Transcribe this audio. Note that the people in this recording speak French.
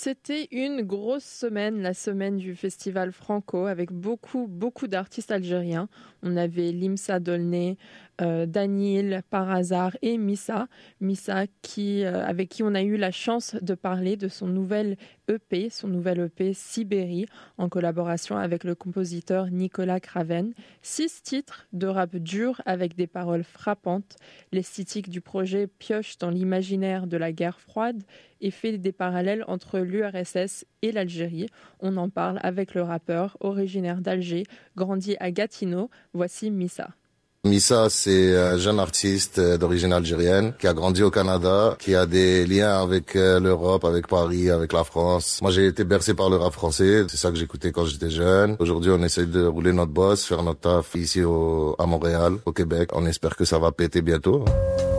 C'était une grosse semaine, la semaine du Festival Franco, avec beaucoup d'artistes algériens. On avait Limsa Dolné, Danil, Par hasard et Missa. Missa avec qui on a eu la chance de parler de son nouvel EP Sibérie, en collaboration avec le compositeur Nicolas Craven. 6 titres de rap dur avec des paroles frappantes. L'esthétique du projet pioche dans l'imaginaire de la guerre froide et fait des parallèles entre l'URSS et l'Algérie. On en parle avec le rappeur originaire d'Alger, grandi à Gatineau. Voici Missa. Missa, c'est un jeune artiste d'origine algérienne qui a grandi au Canada, qui a des liens avec l'Europe, avec Paris, avec la France. Moi, j'ai été bercé par le rap français. C'est ça que j'écoutais quand j'étais jeune. Aujourd'hui, on essaie de rouler notre boss, faire notre taf ici à Montréal, au Québec. On espère que ça va péter bientôt.